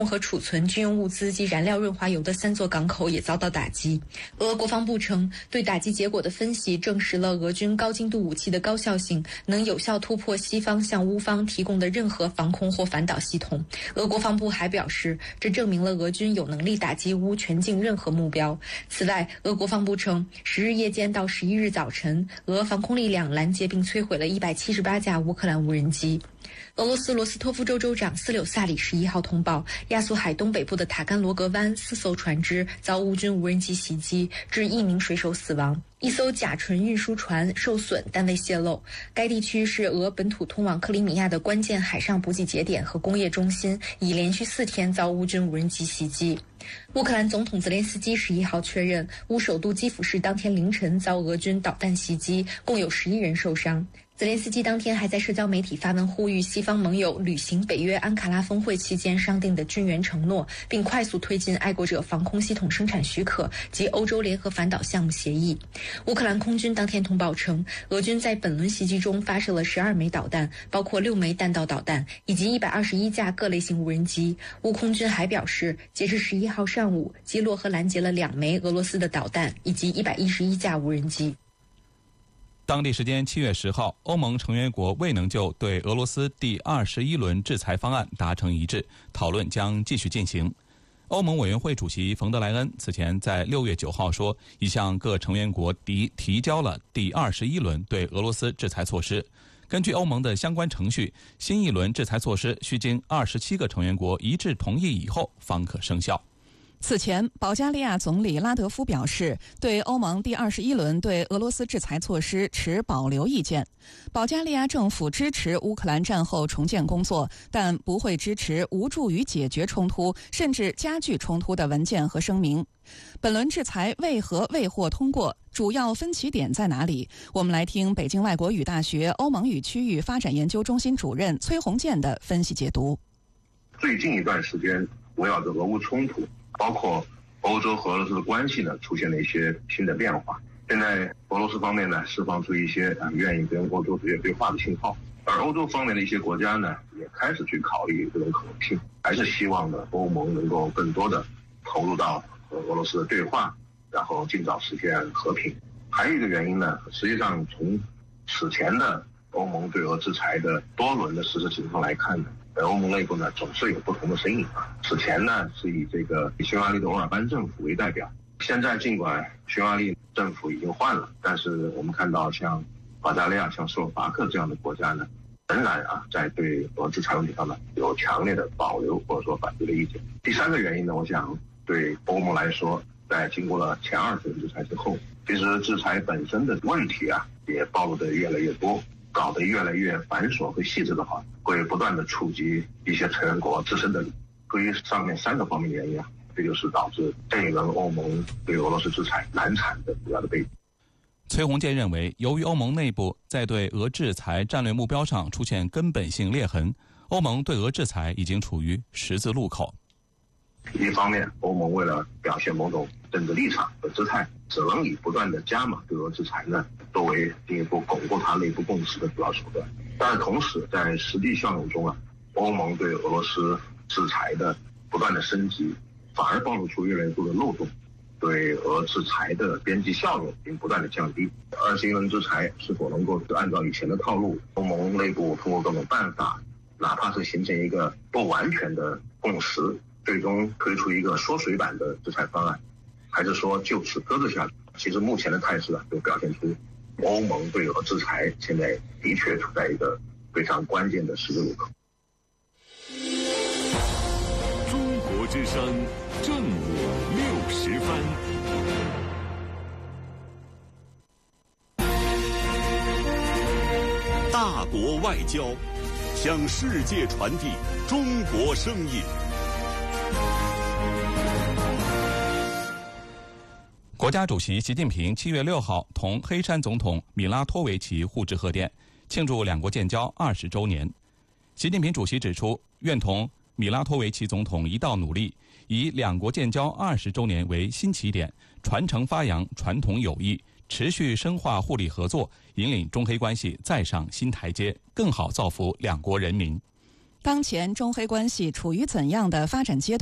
和储存军用物资及燃料润滑油的3座港口也遭到打击。俄国防部称，对打击结果的分析证实了俄军高精度武器的高效性，能有效突破西方向乌方提供的任何防空或反导系统。俄国防部还表示，这证明了俄军有能力打击乌全境任何目标。此外，俄国防部称，10日夜间到11日早晨，俄防空力量拦截并摧毁了178架乌克兰无人机。俄罗斯罗斯托夫州州长斯柳萨里11号通报，亚速海东北部的塔甘罗格湾4艘船只遭乌军无人机袭击，致1名水手死亡，1艘甲醇运输船受损但未泄露。该地区是俄本土通往克里米亚的关键海上补给节点和工业中心，已连续4天遭乌军无人机袭击。乌克兰总统泽连斯基11号确认，乌首都基辅市当天凌晨遭俄军导弹袭击，共有11人受伤。泽连斯基当天还在社交媒体发文呼吁西方盟友履行北约安卡拉峰会期间商定的军援承诺，并快速推进爱国者防空系统生产许可及欧洲联合反导项目协议。乌克兰空军当天通报称，俄军在本轮袭击中发射了12枚导弹，包括6枚弹道导弹以及121架各类型无人机。乌空军还表示，截至11号上午，击落和拦截了2枚俄罗斯的导弹以及111架无人机。 当地时间7月10号，欧盟成员国未能就对俄罗斯第21轮制裁方案达成一致，讨论将继续进行。欧盟委员会主席冯德莱恩此前在6月9号说，已向各成员国提交了第21轮对俄罗斯制裁措施。根据欧盟的相关程序，新一轮制裁措施需经27个成员国一致同意以后方可生效。 此前，保加利亚总理拉德夫表示，对欧盟第21轮对俄罗斯制裁措施持保留意见。保加利亚政府支持乌克兰战后重建工作，但不会支持无助于解决冲突甚至加剧冲突的文件和声明。本轮制裁为何未获通过？主要分歧点在哪里？我们来听北京外国语大学欧盟与区域发展研究中心主任崔洪建的分析解读。 最近一段时间，围绕着俄乌冲突，包括欧洲和俄罗斯的关系呢，出现了一些新的变化。现在俄罗斯方面呢，释放出一些愿意跟欧洲直接对话的信号，而欧洲方面的一些国家呢，也开始去考虑这种可能性，还是希望呢，欧盟能够更多的投入到和俄罗斯的对话，然后尽早实现和平。还有一个原因呢，实际上从此前的欧盟对俄制裁的多轮的实施情况来看呢，欧盟内部呢总是有不同的声音。此前呢是以这个匈牙利的欧尔班政府为代表，现在尽管匈牙利政府已经换了，但是我们看到像保加利亚、像斯洛伐克这样的国家呢，仍然在对俄制裁问题上呢有强烈的保留或者说反对的意见。第三个原因呢，我想对欧盟来说，在经过了前20轮制裁之后，其实制裁本身的问题也暴露的越来越多，搞得越来越繁琐和细致的话，会不断的触及一些成员国自身的利益。对于上面3个方面的原因这就是导致这一轮欧盟对俄罗斯制裁难产的主要的背景。 崔洪建认为，由于欧盟内部在对俄制裁战略目标上出现根本性裂痕，欧盟对俄制裁已经处于十字路口。 一方面，欧盟为了表现某种政治立场和姿态，只能以不断的加码对俄制裁呢，作为进一步巩固它内部共识的主要手段。但是同时，在实际效用中欧盟对俄罗斯制裁的不断的升级，反而暴露出越来越多的漏洞，对俄制裁的边际效用并不断的降低。21轮制裁是否能够按照以前的套路，欧盟内部通过各种办法，哪怕是形成一个不完全的共识，最终推出一个缩水版的制裁方案，还是说就此搁置下去？其实目前的态势就表现出欧盟对俄制裁现在的确处在一个非常关键的十字路口。 中国之声正午60分。大国外交，向世界传递中国声音。 国家主席习近平7月6号同黑山总统米拉托维奇互致贺电，庆祝两国建交20周年。习近平主席指出，愿同米拉托维奇总统一道努力，以两国建交20周年为新起点，传承发扬传统友谊，持续深化互利合作，引领中黑关系再上新台阶，更好造福两国人民。 当前中黑关系处于怎样的发展阶段？